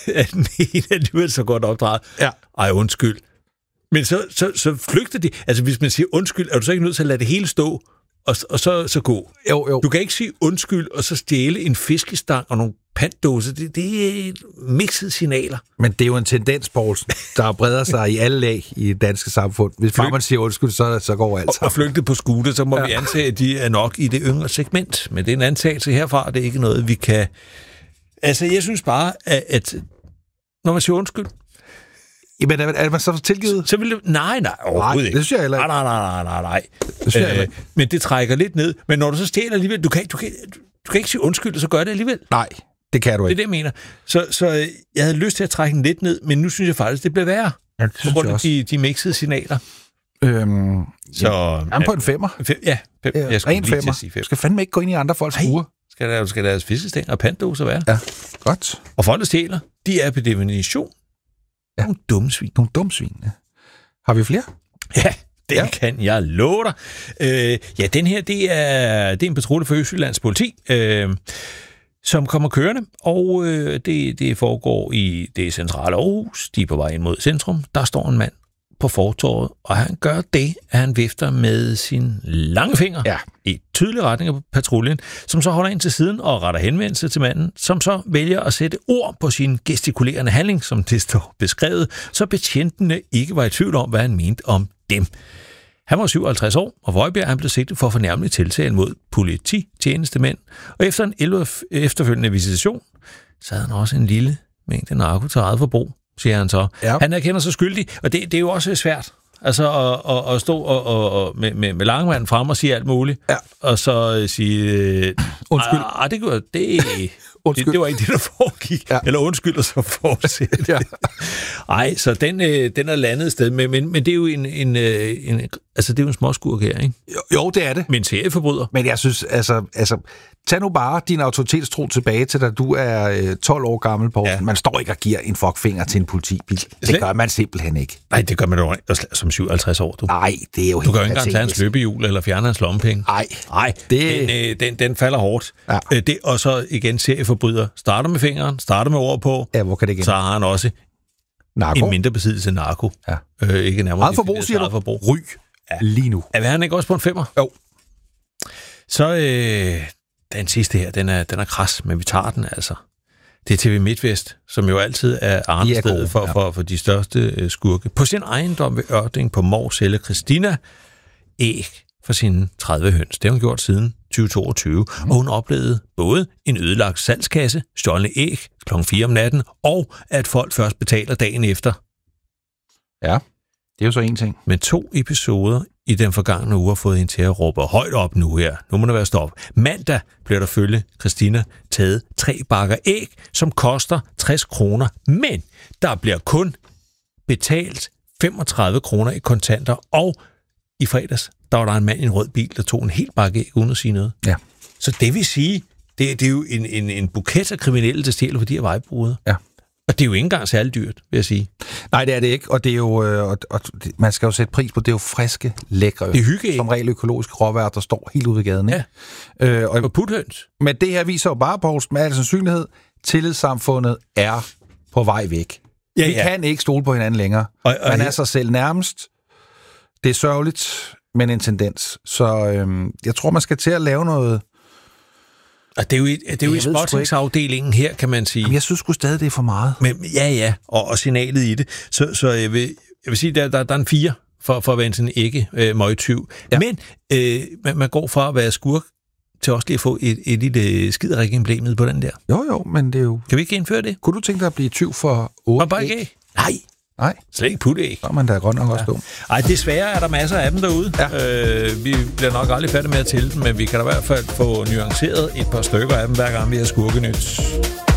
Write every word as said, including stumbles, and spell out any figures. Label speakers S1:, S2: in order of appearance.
S1: at den ene er alligevel så godt opdraget.
S2: Ja.
S1: Ej, undskyld. Men så, så, så flygter de. Altså, hvis man siger undskyld, er du så ikke nødt til at lade det hele stå, og, og så, så gå?
S2: Jo, jo.
S1: Du kan ikke sige undskyld, og så stjæle en fiskestang og nogle pantdåser. Det, det er mixede signaler.
S2: Men det er jo en tendens, Poulsen, der breder sig i alle lag i det danske samfund. Hvis bare man siger undskyld, så, så går alt sammen.
S1: Og flygte på scooter, så må ja. vi antage, at de er nok i det yngre segment. Men det er en antagelse herfra, det er ikke noget, vi kan... Altså, jeg synes bare, at, at når man siger undskyld...
S2: Jamen, er, er man så tilgivet?
S1: Så vil det... Nej, nej, overhovedet
S2: nej,
S1: ikke.
S2: det synes jeg heller ikke.
S1: Nej, nej, nej, nej, nej.
S2: Det synes jeg heller ikke.
S1: Øh, men det trækker lidt ned. Men når du så stjæler alligevel... Du kan, du kan, du kan ikke sige undskyld, og så gør det alligevel.
S2: Nej, det kan du ikke.
S1: Det er det, jeg mener. Så, så jeg havde lyst til at trække den lidt ned, men nu synes jeg faktisk, det bliver værre.
S2: Ja, det
S1: på grund af de, de mixede signaler.
S2: Øhm,
S1: så...
S2: Ja, på en femmer.
S1: Fem, ja, fem.
S2: Ja,
S1: jeg skulle
S2: ren
S1: lige
S2: femmer.
S1: til at sige fem.
S2: Du skal fandme ikke gå ind i andre folks uger.
S1: Skal der skal deres fiskestænger og pantdåser være?
S2: Ja, godt.
S1: Og folk, der stjæler, de er på definition
S2: ja.
S1: nogle dumme svin.
S2: Nogle dumme svin, ja. Har vi flere?
S1: Ja, den ja. kan jeg love dig. Øh, ja, den her, det er, det er en patrulje for Østjyllands politi, øh, som kommer kørende, og øh, det, det foregår i det centrale Aarhus. De er på vej ind mod centrum. Der står en mand på fortovet, og han gør det, at han vifter med sin lange finger
S2: ja.
S1: i tydelig retning af patruljen, som så holder ind til siden og retter henvendelse til manden, som så vælger at sætte ord på sin gestikulerende handling, som det står beskrevet, så betjentene ikke var i tvivl om, hvad han mente om dem. Han var syvoghalvtreds år, og Vøjbjerg han blev sigtet for fornærmelig tiltale mod polititjenestemænd, og efter en elleve efterfølgende visitation, så havde han også en lille mængde narko til eget forbrug, siger han så. Ja. Han erkender sig skyldig, og det, det er jo også svært. Altså at, at, at stå og, og, og med, med, med langmanden frem og sige alt muligt, ja. og så sige... Øh,
S2: undskyld.
S1: Ah, det, det, det, det var ikke det, der foregik. Ja. Eller undskyld, og så fortsætte. ja. Ej, så den, øh, den er landet et sted. Men, men, men det er jo en, en, en... Altså, det er jo en småskurk her, ikke?
S2: Jo, jo, det er det.
S1: Men serieforbryder.
S2: Men jeg synes, altså... altså tag nu bare din autoritetstro tilbage til, da du er øh, tolv år gammel, Poul. Ja. Man står ikke og giver en fuckfinger til en politibil. Det gør man simpelthen ikke.
S1: Nej, det gør man jo ikke som syvoghalvtreds år, du.
S2: Nej, det er jo
S1: Du kan jo ikke engang tage hans løbehjul eller fjerne hans lommepenge.
S2: Nej.
S1: Nej, det... den, øh, den, den falder hårdt. Ja. Øh, det, og så igen serieforbryder. Starter med fingeren, starter med ord på.
S2: Ja, hvor kan det igen?
S1: Så har han også
S2: narko.
S1: En mindre besiddelse af narko.
S2: Ja.
S1: Øh, ikke nærmere.
S2: Meget forbrug, siger du?
S1: Forbrug.
S2: Ryg. Ja. Lige nu.
S1: Er han ikke også på en femmer?
S2: Jo.
S1: Så øh, den sidste her, den er, den er kras, men vi tager den altså. Det er T V MidtVest, som jo altid er arnestedet for, ja. for, for de største øh, skurke. På sin ejendom ved Ørding på Mors sælger Christina æg for sine tredive høns. Det har hun gjort siden tyve toogtyve, mm. og hun oplevede både en ødelagt salgskasse, stjålne æg klokken fire om natten, og at folk først betaler dagen efter.
S2: Ja, det er jo så en ting.
S1: Men to episoder i den forgangne uge har fået hende til at råbe højt op nu her. Nu må der være stop. Mandag bliver der følge Christina taget tre bakker æg, som koster tres kroner, men der bliver kun betalt femogtredive kroner i kontanter, og i fredags, der var der en mand i en rød bil, der tog en hel bakke æg uden at sige noget. Ja. Så det vil sige, det, det er jo en, en, en buket af kriminelle, der stjæler for de her vejbruder. Ja. Og det er jo ikke engang særlig dyrt, vil jeg sige.
S2: Nej, det er det ikke, og det er jo, øh, og, og, man skal jo sætte pris på, det er jo friske, lækre,
S1: det er hygge,
S2: som regel økologiske råvarer, der står helt ude ved gaden. Ikke?
S1: Ja, øh, og, og puthøns.
S2: Men det her viser jo bare, Poulsen, med al sandsynlighed, tillidssamfundet er på vej væk. Ja, Vi ja. kan ikke stole på hinanden længere. Og, og man er sig selv nærmest. Det er sørgeligt, men en tendens. Så øhm, jeg tror, man skal til at lave noget...
S1: Og det er jo i, det er jo i spottingsafdelingen her, kan man sige.
S2: Jamen, jeg synes sgu stadig, det er for meget.
S1: Men, ja, ja, og, og signalet i det. Så, så jeg, vil, jeg vil sige, der, der, der er en fire for, for at være sådan ikke øh, møgtyv. Ja. Men øh, man, man går fra at være skurk til også lige at få et, et lille skiderik-emblemet på den der.
S2: Jo, jo, men det er jo...
S1: Kan vi ikke indføre det?
S2: Kunne du tænke dig at blive tyv for otte
S1: bare ikke? Nej.
S2: Nej.
S1: Slet ikke putte-æg.
S2: Så er man da godt nok også dum.
S1: Ej, desværre er der masser af dem derude. Ja. Øh, vi bliver nok aldrig færdige med at tælle dem, men vi kan da i hvert fald få nuanceret et par stykker af dem, hver gang vi har skurkenyt.